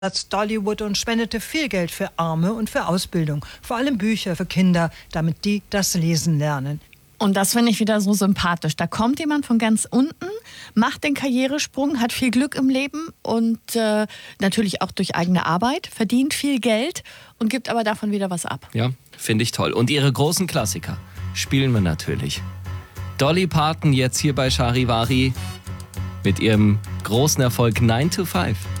Dollywood und spendete viel Geld für Arme und für Ausbildung. Vor allem Bücher für Kinder, damit die das Lesen lernen. Und das finde ich wieder so sympathisch. Da kommt jemand von ganz unten, macht den Karrieresprung, hat viel Glück im Leben und natürlich auch durch eigene Arbeit, verdient viel Geld und gibt aber davon wieder was ab. Ja, finde ich toll. Und ihre großen Klassiker spielen wir natürlich. Dolly Parton jetzt hier bei Charivari mit ihrem großen Erfolg 9 to 5.